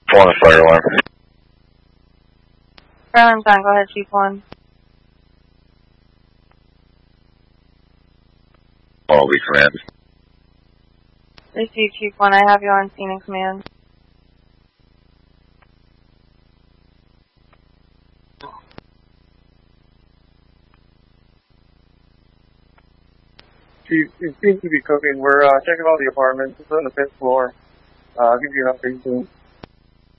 One fire alarm. Fire alarm's on. Go ahead, Chief 1. All be command. Receive, Chief 1. I have you on scene in command. Chief, it seems to be cooking. We're checking all the apartments. It's on the 5th floor. I'll give you an update soon.